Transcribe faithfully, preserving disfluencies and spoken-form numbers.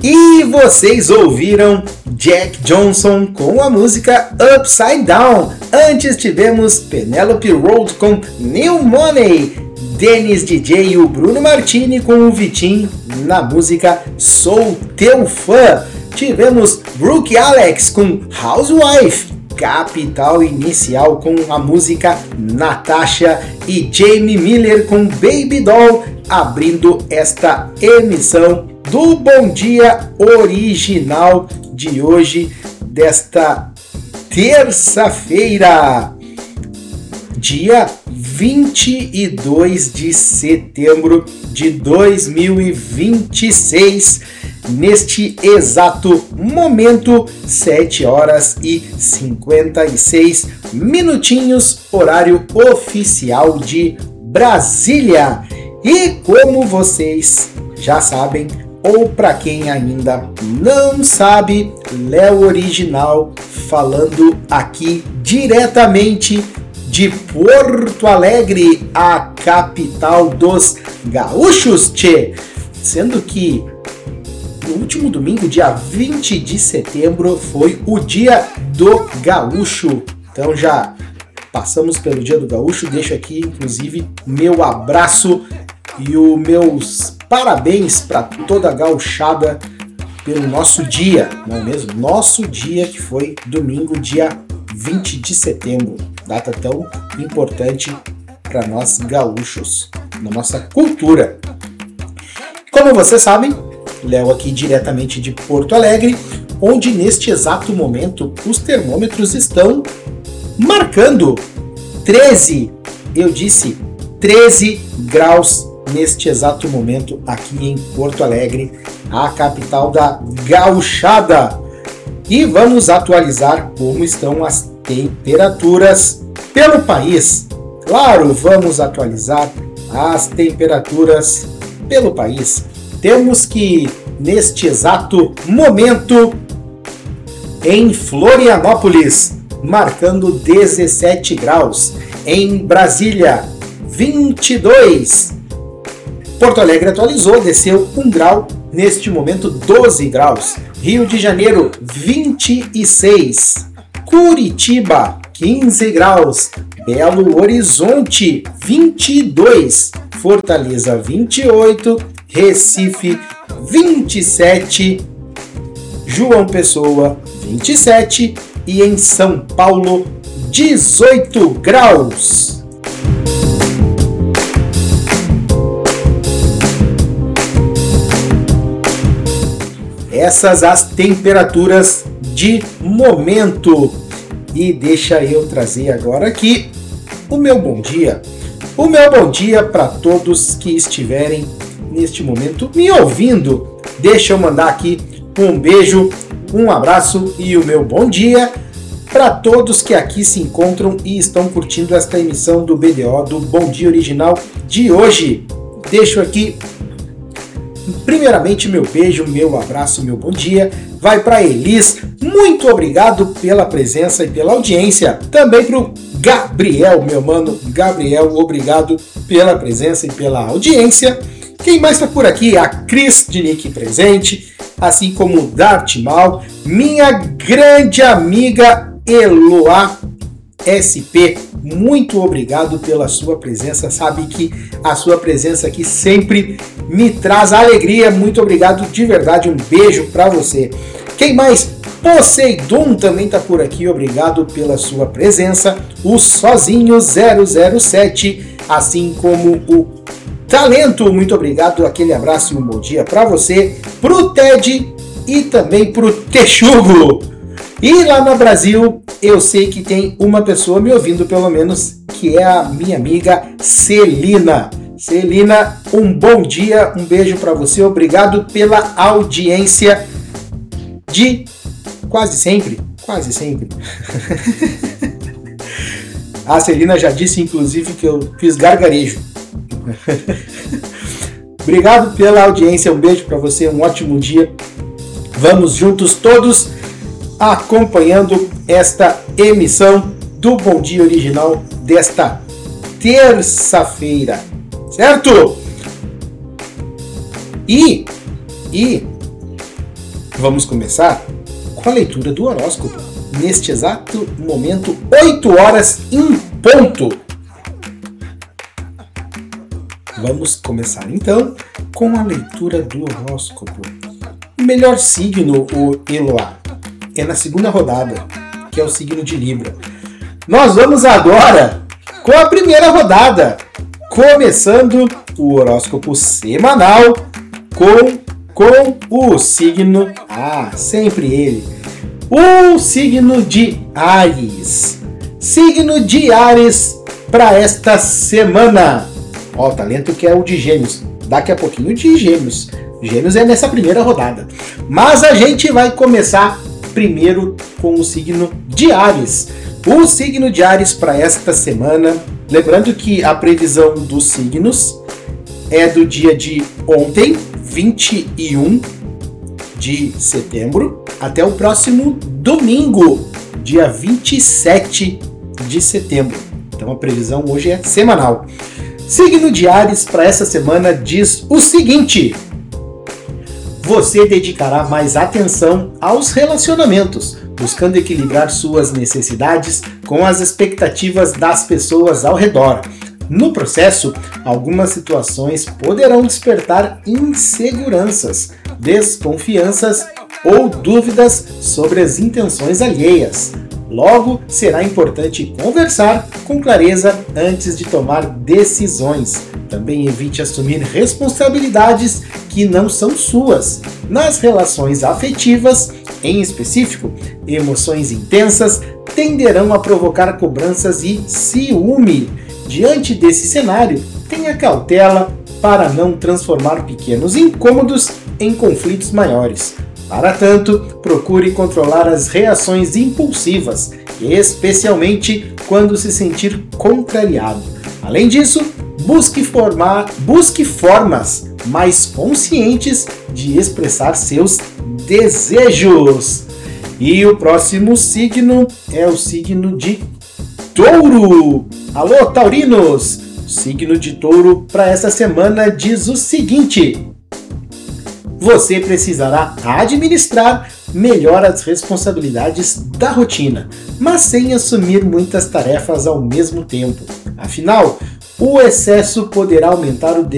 E vocês ouviram Jack Johnson com a música Upside Down. Antes tivemos Penelope Road com New Money, Dennis D J e o Bruno Martini com o Vitinho na música Sou Teu Fã. Tivemos Brooke Alex com Housewife, Capital Inicial com a música Natasha e Jamie Miller com Baby Doll, abrindo esta emissão do Bom Dia Original de hoje, desta terça-feira, dia vinte e dois de setembro de dois mil e vinte e seis. Neste exato momento, sete horas e cinquenta e seis minutinhos, horário oficial de Brasília. E como vocês já sabem, ou para quem ainda não sabe, Léo Original falando aqui diretamente de Porto Alegre, a capital dos gaúchos, tchê. Sendo que no último domingo, dia vinte de setembro, foi o Dia do Gaúcho. Então já passamos pelo Dia do Gaúcho. Deixo aqui, inclusive, meu abraço e os meus parabéns para toda a gauchada pelo nosso dia, não é mesmo? Nosso dia, que foi domingo, dia vinte de setembro. Data tão importante para nós gaúchos, na nossa cultura. Como vocês sabem, Léo aqui diretamente de Porto Alegre, onde neste exato momento os termômetros estão marcando treze, eu disse treze graus neste exato momento aqui em Porto Alegre, a capital da gauchada. E vamos atualizar como estão as temperaturas pelo país. Claro, vamos atualizar as temperaturas pelo país. Temos que, neste exato momento, em Florianópolis, marcando dezessete graus. Em Brasília, vinte e dois. Porto Alegre atualizou, desceu um grau. Neste momento, doze graus. Rio de Janeiro, vinte e seis. Curitiba, quinze graus. Belo Horizonte, vinte e dois. Fortaleza, vinte e oito. Recife, vinte e sete, João Pessoa, vinte e sete e em São Paulo, dezoito graus. Essas as temperaturas de momento. E deixa eu trazer agora aqui o meu bom dia. O meu bom dia para todos que estiverem neste momento me ouvindo. Deixa eu mandar aqui um beijo, um abraço e o meu bom dia para todos que aqui se encontram e estão curtindo esta emissão do B D O, do Bom Dia Original de hoje. Deixo aqui primeiramente meu beijo, meu abraço, meu bom dia vai para Elis. Muito obrigado pela presença e pela audiência. Também para o Gabriel, meu mano Gabriel, obrigado pela presença e pela audiência. Quem mais está por aqui? A Cris de Nick presente, assim como o Dart Mal, minha grande amiga Eloá S P. Muito obrigado pela sua presença. Sabe que a sua presença aqui sempre me traz alegria. Muito obrigado de verdade. Um beijo para você. Quem mais? Poseidon também está por aqui. Obrigado pela sua presença. O Sozinho zero zero sete, assim como o Talento, muito obrigado, aquele abraço e um bom dia para você, pro Ted e também pro Texugo. E lá no Brasil, eu sei que tem uma pessoa me ouvindo pelo menos, que é a minha amiga Celina. Celina, um bom dia, um beijo para você, obrigado pela audiência de quase sempre, quase sempre. A Celina já disse, inclusive, que eu fiz gargarejo. Obrigado pela audiência, um beijo para você, um ótimo dia. Vamos juntos todos acompanhando esta emissão do Bom Dia Original desta terça-feira, certo? E, e Vamos começar com a leitura do horóscopo. Neste exato momento, oito horas em ponto. Vamos começar então com a leitura do horóscopo. O melhor signo, o Eloá, é na segunda rodada, que é o signo de Libra. Nós vamos agora com a primeira rodada, começando o horóscopo semanal com, com o signo, ah, sempre ele, o signo de Áries. Signo de Áries para esta semana. Ó, o talento que é o de Gêmeos. Daqui a pouquinho de Gêmeos. Gêmeos é nessa primeira rodada. Mas a gente vai começar primeiro com o signo de Áries. O signo de Áries para esta semana. Lembrando que a previsão dos signos é do dia de ontem, vinte e um de setembro, até o próximo domingo, dia vinte e sete de setembro. Então a previsão hoje é semanal. Signo de Áries para essa semana diz o seguinte: você dedicará mais atenção aos relacionamentos, buscando equilibrar suas necessidades com as expectativas das pessoas ao redor. No processo, algumas situações poderão despertar inseguranças, desconfianças ou dúvidas sobre as intenções alheias. Logo, será importante conversar com clareza antes de tomar decisões. Também evite assumir responsabilidades que não são suas. Nas relações afetivas, em específico, emoções intensas tenderão a provocar cobranças e ciúme. Diante desse cenário, tenha cautela para não transformar pequenos incômodos em conflitos maiores. Para tanto, procure controlar as reações impulsivas, especialmente quando se sentir contrariado. Além disso, busque, formar, busque formas mais conscientes de expressar seus desejos. E o próximo signo é o signo de Touro. Alô, taurinos! O signo de Touro para essa semana diz o seguinte: você precisará administrar melhor as responsabilidades da rotina, mas sem assumir muitas tarefas ao mesmo tempo. Afinal, o excesso poderá aumentar o